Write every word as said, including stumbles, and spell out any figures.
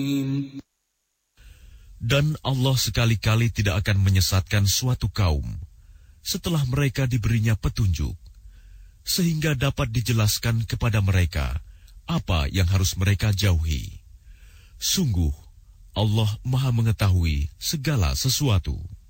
Dan Allah sekali-kali tidak akan menyesatkan suatu kaum setelah mereka diberinya petunjuk, sehingga dapat dijelaskan kepada mereka apa yang harus mereka jauhi. Sungguh, Allah Maha Mengetahui segala sesuatu.